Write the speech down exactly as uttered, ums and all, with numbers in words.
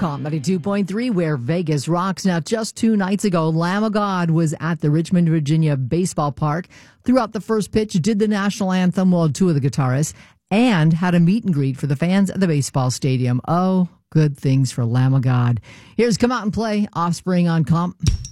Comp ninety-two point three, where Vegas rocks. Now, just two nights ago, Lamb of God was at the Richmond, Virginia baseball park. Throughout the first pitch, did the national anthem, well, two of the guitarists, and had a meet and greet for the fans at the baseball stadium. Oh, good things for Lamb of God. Here's Come Out and Play, Offspring on Comp.